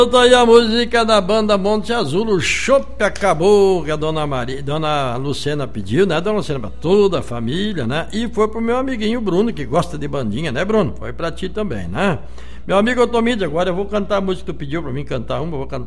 Tá aí a música da banda Monte Azul, o Chopp Acabou, que a dona Luciana pediu, né, dona Luciana, pra toda a família, né, e foi pro meu amiguinho Bruno, que gosta de bandinha, né, Bruno? Foi pra ti também, né? Meu amigo Otomide, agora eu vou cantar a música que tu pediu pra mim cantar uma, eu vou cantar